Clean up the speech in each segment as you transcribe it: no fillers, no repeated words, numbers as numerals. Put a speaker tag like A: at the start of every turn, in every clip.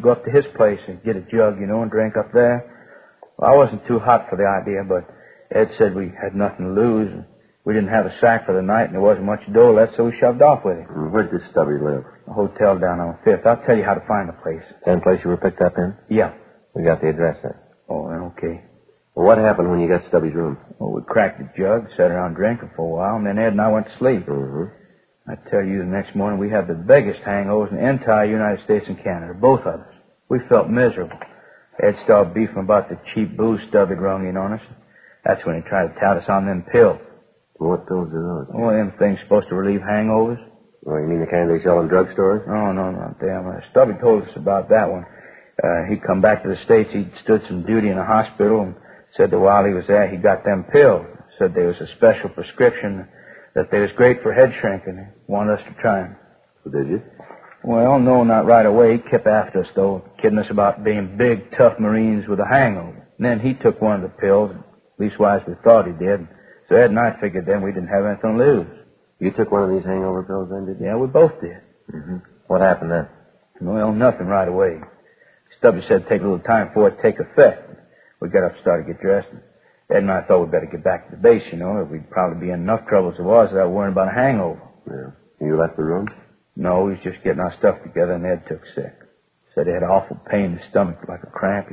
A: Go up to his place and get a jug, and drink up there. Well, I wasn't too hot for the idea, but Ed said we had nothing to lose. And we didn't have a sack for the night, and there wasn't much dough left, so we shoved off with him.
B: Where'd this Stubby live?
A: A hotel down on 5th. I'll tell you how to find the place.
B: Same place you were picked up in?
A: Yeah.
B: We got the address then.
A: Oh, okay.
B: Well, what happened when you got Stubby's room?
A: Well, we cracked the jug, sat around drinking for a while, and then Ed and I went to sleep.
B: Mm-hmm.
A: I tell you, the next morning we had the biggest hangovers in the entire United States and Canada, both of us. We felt miserable. Ed started beefing about the cheap booze Stubby rung in on us. That's when he tried to tout us on them pills.
B: What pills are those?
A: Oh, them things supposed to relieve hangovers.
B: Oh, you mean the kind they sell in drugstores?
A: Oh, no, not them. Stubby told us about that one. He'd come back to the States. He'd stood some duty in a hospital and said that while he was there, he got them pills. Said there was a special prescription that they was great for head shrinking. He wanted us to try them.
B: Did you?
A: Well, no, not right away. He kept after us, though, kidding us about being big, tough Marines with a hangover. And then he took one of the pills. Leastwise, we thought he did. So Ed and I figured then we didn't have anything to lose.
B: You took one of these hangover pills then, did you?
A: Yeah, we both did.
B: Mm-hmm. What happened then?
A: Well, nothing right away. Stubby said it'd take a little time for it to take effect. We got up and started to get dressed. Ed and I thought we'd better get back to the base, We'd probably be in enough trouble as it was without worrying about a hangover.
B: Yeah. You left the room?
A: No, we was just getting our stuff together, and Ed took sick. Said he had awful pain in his stomach, like a cramp,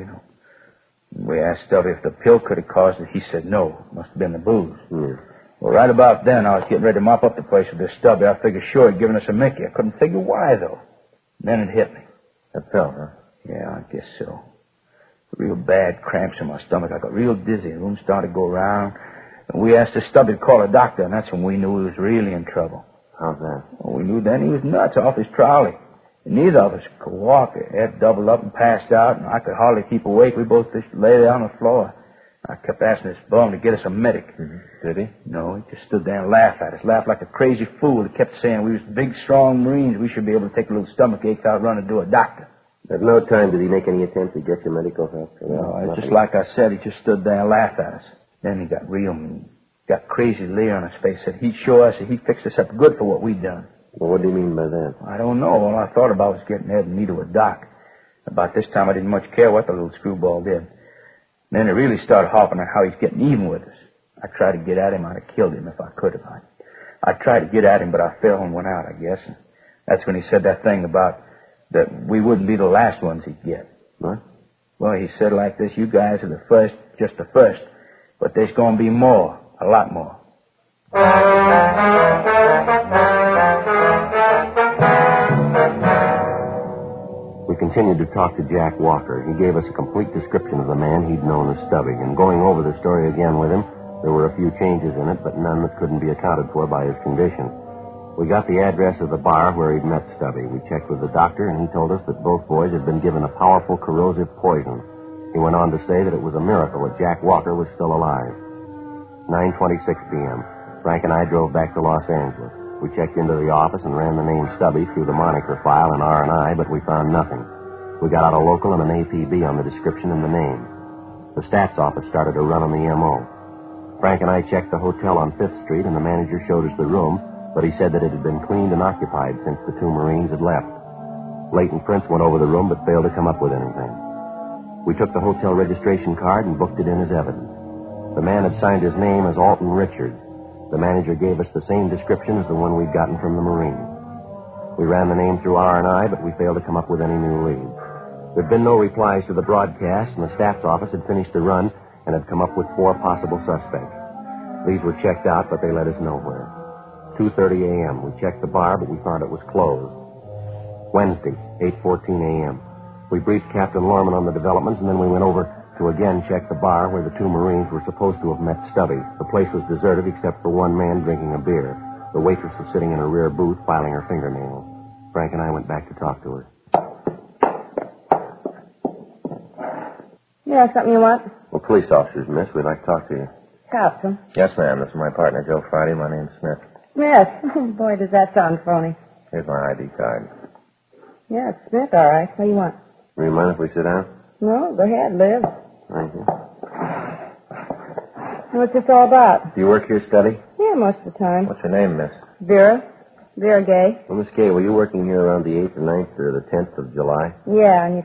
A: We asked Stubby if the pill could have caused it. He said no. It must have been the booze.
B: Yeah.
A: Well, right about then, I was getting ready to mop up the place with this Stubby. I figured sure he'd given us a Mickey. I couldn't figure why, though. Then it hit me.
B: That pill, huh?
A: Yeah, I guess so. Real bad cramps in my stomach. I got real dizzy. The room started to go around. And we asked the Stubby to call a doctor, and that's when we knew he was really in trouble.
B: How's that?
A: Well, we knew then he was nuts off his trolley. And neither of us could walk. Ed doubled up and passed out, and I could hardly keep awake. We both just lay there on the floor. I kept asking this bum to get us a medic.
B: Mm-hmm. Did he?
A: No, he just stood there and laughed at us. Laughed like a crazy fool. He kept saying we was big, strong Marines. We should be able to take a little stomach ache out running to a doctor.
B: At no time did he make any attempt to get you medical help?
A: No, just like I said, he just stood there and laughed at us. Then he got real mean. Got crazy leer on his face. Said he'd show us that he'd fix us up good for what we'd done.
B: Well, what do you mean by that?
A: I don't know. All I thought about was getting Ed and me to a doc. About this time, I didn't much care what the little screwball did. Then it really started hopping on how he's getting even with us. I tried to get at him. I'd have killed him if I could have. I tried to get at him, but I fell and went out, I guess. And that's when he said that thing about that we wouldn't be the last ones he'd get.
B: What?
A: Well, he said like this, you guys are the first, just the first. But there's going to be more, a lot more.
B: We continued to talk to Jack Walker. He gave us a complete description of the man he'd known as Stubby. And going over the story again with him, there were a few changes in it, but none that couldn't be accounted for by his condition. We got the address of the bar where he'd met Stubby. We checked with the doctor, and he told us that both boys had been given a powerful corrosive poison. He went on to say that it was a miracle that Jack Walker was still alive. 9:26 p.m. Frank and I drove back to Los Angeles. We checked into the office and ran the name Stubby through the moniker file in R&I, but we found nothing. We got out a local and an APB on the description and the name. The stats office started to run on the M.O. Frank and I checked the hotel on 5th Street, and the manager showed us the room, but he said that it had been cleaned and occupied since the two Marines had left. Leighton Prince went over the room, but failed to come up with anything. We took the hotel registration card and booked it in as evidence. The man had signed his name as Alton Richards. The manager gave us the same description as the one we'd gotten from the Marines. We ran the name through R&I, but we failed to come up with any new leads. There'd been no replies to the broadcast, and the staff's office had finished the run and had come up with 4 possible suspects. These were checked out, but they led us nowhere. 2:30 a.m. We checked the bar, but we found it was closed. Wednesday, 8:14 a.m. We briefed Captain Lorman on the developments, and then we went over to again check the bar where the two Marines were supposed to have met Stubby. The place was deserted except for one man drinking a beer. The waitress was sitting in a rear booth filing her fingernails. Frank and I went back to talk to her.
C: Yeah, something you want?
B: Well, police officers, miss. We'd like to talk to you.
C: Captain.
B: Yes, ma'am. This is my partner, Joe Friday. My name's Smith.
C: Yes. Boy, does that sound phony.
B: Here's my ID card.
C: Yeah, it's Smith, all right. What do you want?
B: Do you mind if we sit down?
C: No, go ahead, live.
B: Thank you.
C: What's this all about?
B: Do you work here, Stubby?
C: Yeah, most of the time.
B: What's your name, miss?
C: Vera. Vera Gay.
B: Well, Miss Gay, were you working here around the 8th or 9th or the 10th of July?
C: Yeah, and you